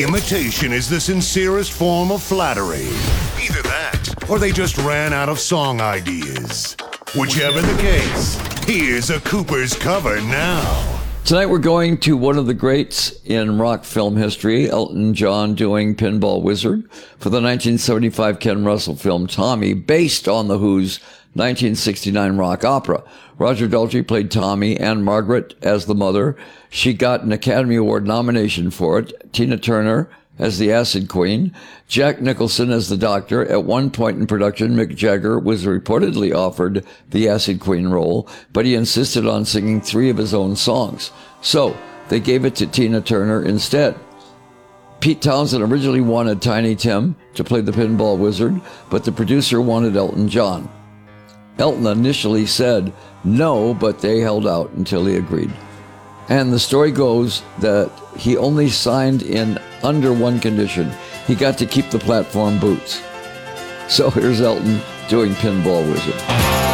Imitation is the sincerest form of flattery. Either that, or they just ran out of song ideas. Whichever the case, here's a Cooper's cover now. Tonight we're going to one of the greats in rock film history, Elton John doing Pinball Wizard for the 1975 Ken Russell film Tommy, based on The Who's 1969 rock opera. Roger Daltrey played Tommy and Margaret as the mother. She got an Academy Award nomination for it. Tina Turner as the Acid Queen. Jack Nicholson as the Doctor. At one point in production, Mick Jagger was reportedly offered the Acid Queen role, but he insisted on singing 3 of his own songs. So they gave it to Tina Turner instead. Pete Townsend originally wanted Tiny Tim to play the Pinball Wizard, but the producer wanted Elton John. Elton initially said no, but they held out until he agreed. And the story goes that he only signed in under one condition. He got to keep the platform boots. So here's Elton doing Pinball Wizard.